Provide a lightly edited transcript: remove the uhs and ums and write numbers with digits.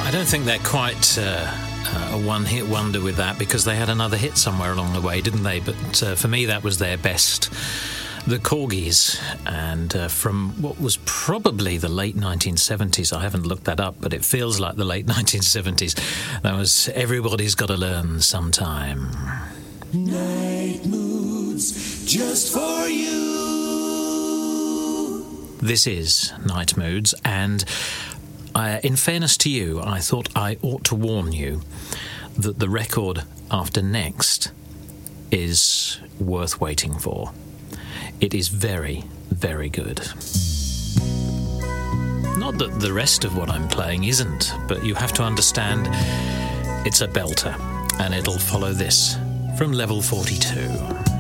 I don't think they're quite a one-hit wonder with that, because they had another hit somewhere along the way, didn't they? But for me, that was their best. The Corgis, and from what was probably the late 1970s. I haven't looked that up, but it feels like the late 1970s. That was Everybody's Gotta Learn Sometime. Night Moods, just for you. This is Night Moods, and in fairness to you, I thought I ought to warn you that the record after next is worth waiting for. It is very, very good. Not that the rest of what I'm playing isn't, but you have to understand it's a belter, and it'll follow this from Level 42.